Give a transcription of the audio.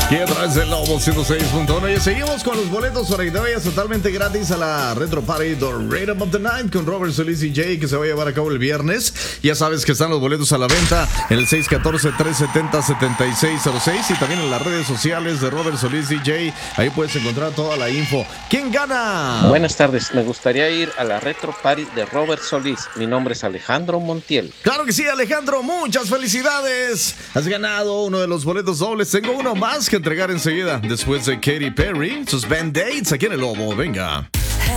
Y a través del Lobo 106.1 y seguimos con los boletos para que te vayas totalmente gratis a la Retro Party The Rhythm of the Night con Robert Solís y Jay, que se va a llevar a cabo el viernes. Ya sabes que están los boletos a la venta en el 614-370-7606 y también en las redes sociales de Robert Solís y Jay. Ahí puedes encontrar toda la info. ¿Quién gana? Buenas tardes, me gustaría ir a la Retro Party de Robert Solís. Mi nombre es Alejandro Montiel. Claro que sí, Alejandro, muchas felicidades. Has ganado uno de los boletos dobles. Tengo uno más que entregar enseguida, después de Katy Perry, sus Band-Aids aquí en el Lobo. Venga.